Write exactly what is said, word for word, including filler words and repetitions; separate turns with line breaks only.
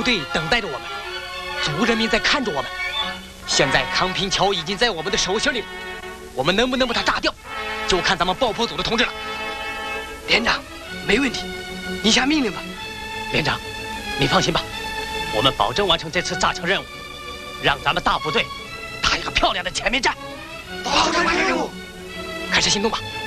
队等待着我们，族人民在看着我们。现在康平桥已经在我们的手心里了，我们能不能把它炸掉，就看咱们爆破组的同志了。
连长，没问题，你下命令吧。
连长，你放心吧，我们保证完成这次炸墙任务，让咱们大部队打一个漂亮的前面战。
保证完成任务，
开始行动吧。